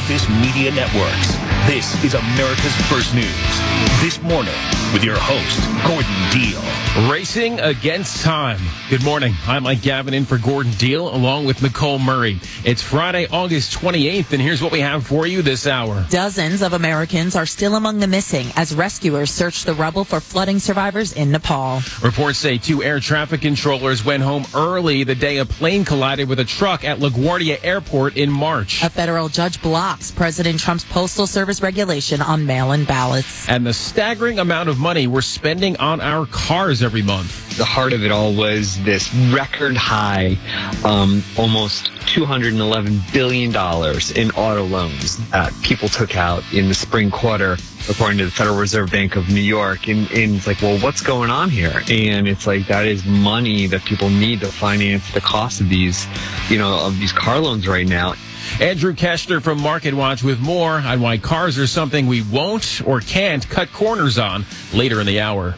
Office Media Networks. This is America's First News. This morning with your host, Gordon Deal. Racing against time. Good morning. I'm Mike Gavin in for Gordon Deal along with Nicole Murray. It's Friday, August 28th, and here's what we have for you this hour. Dozens of Americans are still among the missing as rescuers search the rubble for flooding survivors in Nepal. Reports say 2 air traffic controllers went home early the day a plane collided with a truck at LaGuardia Airport in March. A federal judge blocks President Trump's Postal Service regulation on mail-in ballots. And the staggering amount of money we're spending on our cars every month. The heart of it all was this record high, almost $211 billion in auto loans that people took out in the spring quarter, according to the Federal Reserve Bank of New York. And it's like, well, what's going on here? And it's like, that is money that people need to finance the cost of these, of these car loans right now. Andrew Keshner from Market Watch with more on why cars are something we won't or can't cut corners on later in the hour.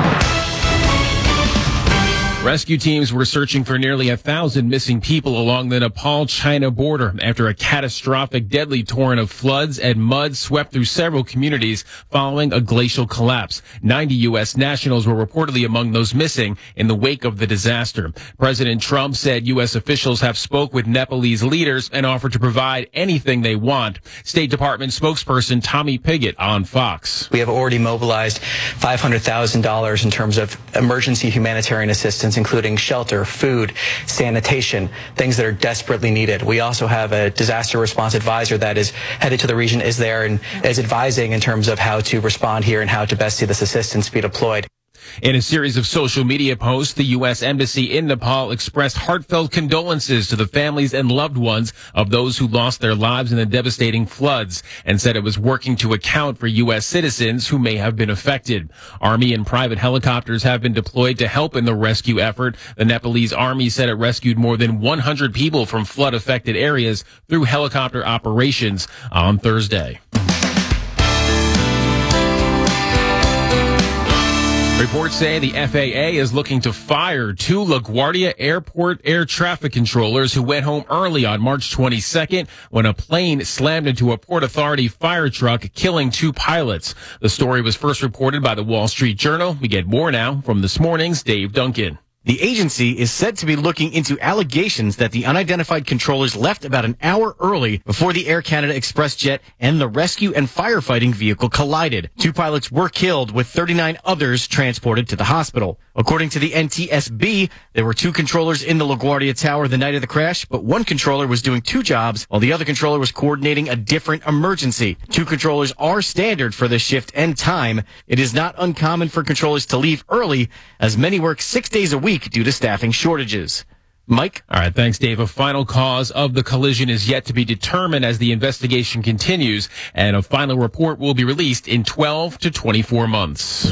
Rescue teams were searching for nearly 1,000 missing people along the Nepal-China border after a catastrophic, deadly torrent of floods and mud swept through several communities following a glacial collapse. 90 U.S. nationals were reportedly among those missing in the wake of the disaster. President Trump said U.S. officials have spoke with Nepalese leaders and offered to provide anything they want. State Department spokesperson Tommy Pigott on Fox. We have already mobilized $500,000 in terms of emergency humanitarian assistance, including shelter, food, sanitation, things that are desperately needed. We also have a disaster response advisor that is headed to the region, is there, and is advising in terms of how to respond here and how to best see this assistance be deployed. In a series of social media posts, the U.S. Embassy in Nepal expressed heartfelt condolences to the families and loved ones of those who lost their lives in the devastating floods and said it was working to account for U.S. citizens who may have been affected. Army and private helicopters have been deployed to help in the rescue effort. The Nepalese Army said it rescued more than 100 people from flood-affected areas through helicopter operations on Thursday. Reports say the FAA is looking to fire 2 LaGuardia Airport air traffic controllers who went home early on March 22nd when a plane slammed into a Port Authority fire truck, killing 2 pilots. The story was first reported by the Wall Street Journal. We get more now from this morning's Dave Duncan. The agency is said to be looking into allegations that the unidentified controllers left about an hour early before the Air Canada Express jet and the rescue and firefighting vehicle collided. 2 pilots were killed, with 39 others transported to the hospital. According to the NTSB, there were 2 controllers in the LaGuardia Tower the night of the crash, but one controller was doing 2 jobs while the other controller was coordinating a different emergency. 2 controllers are standard for this shift and time. It is not uncommon for controllers to leave early, as many work 6 days a week due to staffing shortages. Mike? All right, thanks, Dave. A final cause of the collision is yet to be determined as the investigation continues, and a final report will be released in 12 to 24 months.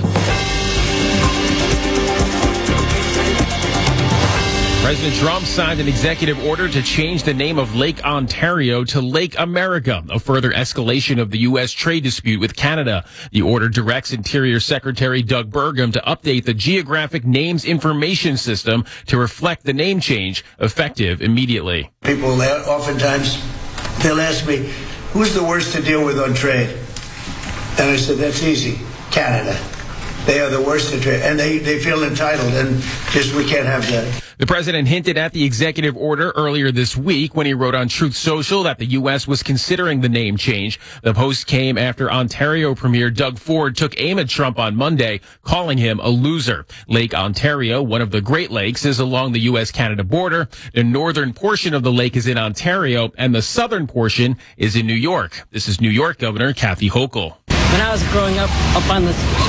President Trump signed an executive order to change the name of Lake Ontario to Lake America, a further escalation of the U.S. trade dispute with Canada. The order directs Interior Secretary Doug Burgum to update the Geographic Names Information System to reflect the name change, effective immediately. People oftentimes, they'll ask me, who's the worst to deal with on trade? And I said, that's easy, Canada. They are the worst at trade, and they feel entitled, and just we can't have that. The president hinted at the executive order earlier this week when he wrote on Truth Social that the U.S. was considering the name change. The post came after Ontario Premier Doug Ford took aim at Trump on Monday, calling him a loser. Lake Ontario, one of the Great Lakes, is along the U.S.-Canada border. The northern portion of the lake is in Ontario, and the southern portion is in New York. This is New York Governor Kathy Hochul. When I was growing up on the